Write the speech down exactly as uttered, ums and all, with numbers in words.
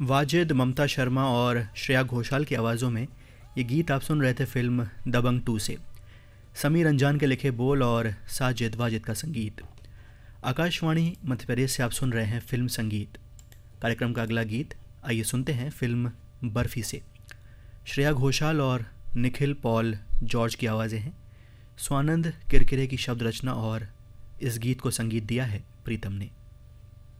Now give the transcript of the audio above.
वाजिद, ममता शर्मा और श्रेया घोषाल की आवाज़ों में ये गीत आप सुन रहे थे फिल्म दबंग टू से। समीर अंजान के लिखे बोल और साजिद वाजिद का संगीत। आकाशवाणी मध्य प्रदेश से आप सुन रहे हैं फिल्म संगीत। कार्यक्रम का अगला गीत आइए सुनते हैं फिल्म बर्फ़ी से। श्रेया घोषाल और निखिल पॉल जॉर्ज की आवाज़ें हैं। स्वानंद किरकिरे की शब्द रचना और इस गीत को संगीत दिया है प्रीतम ने।